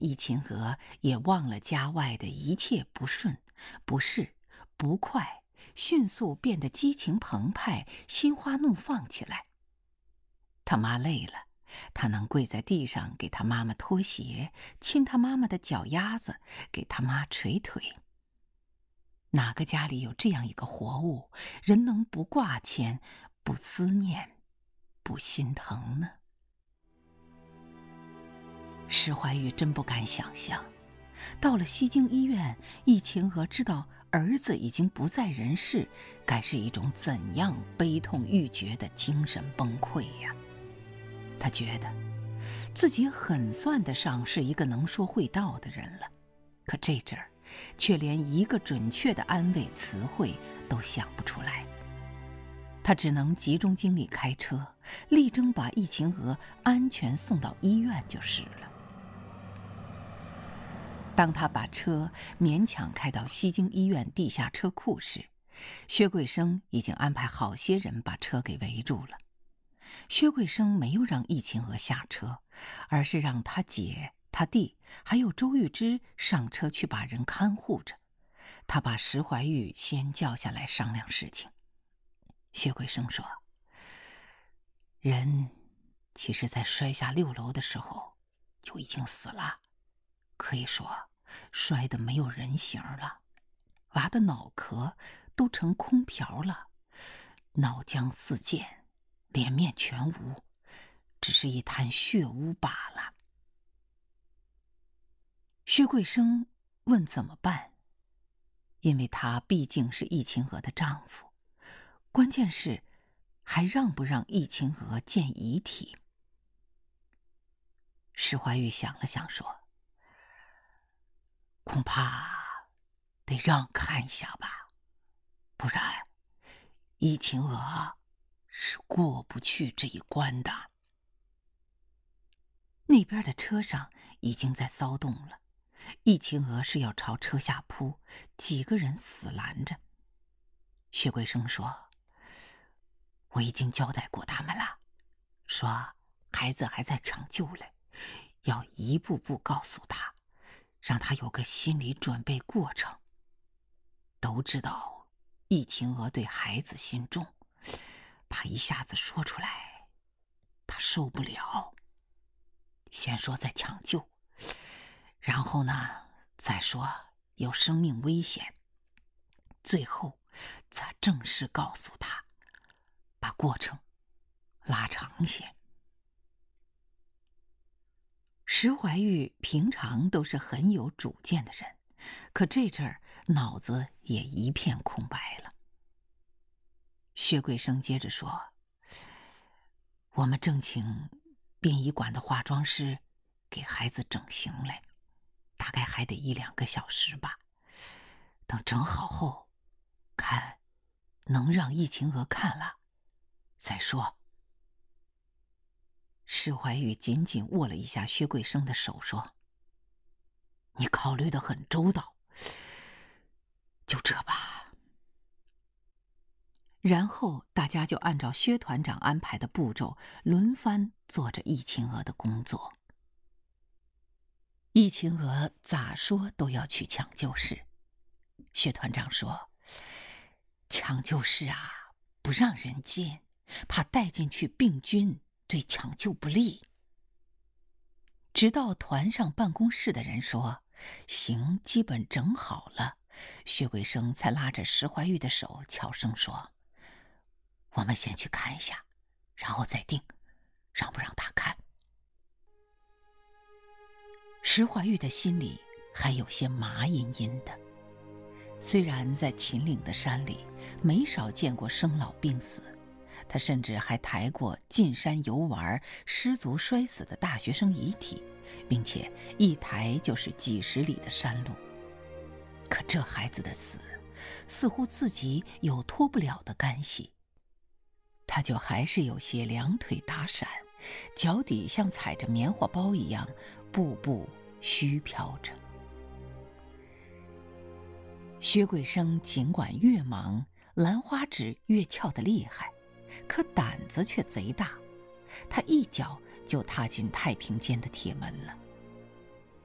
易秦娥也忘了家外的一切不顺、不适、不快，迅速变得激情澎湃，心花怒放起来。他妈累了，他能跪在地上给他妈妈脱鞋，亲他妈妈的脚丫子，给他妈捶腿。哪个家里有这样一个活物，人能不挂牵、不思念、不心疼呢？石怀玉真不敢想象，到了西京医院，易秦娥知道儿子已经不在人世，该是一种怎样悲痛欲绝的精神崩溃呀！他觉得自己很算得上是一个能说会道的人了，可这阵儿却连一个准确的安慰词汇都想不出来。他只能集中精力开车，力争把易秦娥安全送到医院就是了。当他把车勉强开到西京医院地下车库时，薛桂生已经安排好些人把车给围住了。薛桂生没有让易秦娥下车，而是让他姐、他弟还有周玉芝上车去把人看护着。他把石怀玉先叫下来商量事情。薛桂生说：“人其实在摔下6楼的时候就已经死了，可以说摔得没有人形了，娃的脑壳都成空瓢了，脑浆四溅，脸面全无，只是一滩血污罢了。”薛桂生问怎么办，因为他毕竟是易秦娥的丈夫，关键是还让不让易秦娥见遗体。石怀玉想了想说：“恐怕得让看一下吧，不然易秦娥是过不去这一关的。”那边的车上已经在骚动了，易秦娥是要朝车下扑，几个人死拦着。薛桂生说：“我已经交代过他们了，说孩子还在抢救嘞，要一步步告诉他，让他有个心理准备过程。都知道易秦娥对孩子心重，怕一下子说出来他受不了。先说在抢救，然后呢再说有生命危险，最后再正式告诉他，把过程拉长些。”石怀玉平常都是很有主见的人，可这阵儿脑子也一片空白了。薛桂生接着说：“我们正请殡仪馆的化妆师给孩子整形来，大概还得1-2个小时吧。等整好后，看能让易秦娥看了再说。”石怀玉紧紧握了一下薛桂生的手，说：“你考虑得很周到，就这吧。”然后大家就按照薛团长安排的步骤，轮番做着易秦娥的工作。易秦娥咋说都要去抢救室。薛团长说：“抢救室啊，不让人进，怕带进去病菌，对抢救不利。”直到团上办公室的人说行，基本整好了，薛桂生才拉着石怀玉的手悄声说：“我们先去看一下，然后再定让不让他看。”石怀玉的心里还有些麻阴阴的，虽然在秦岭的山里没少见过生老病死，他甚至还抬过进山游玩失足摔死的大学生遗体，并且一抬就是几十里的山路。可这孩子的死似乎自己有脱不了的干系，他就还是有些两腿打闪，脚底像踩着棉花包一样步步虚飘着。薛桂生尽管越忙，兰花指越翘得厉害，可胆子却贼大，他一脚就踏进太平间的铁门了。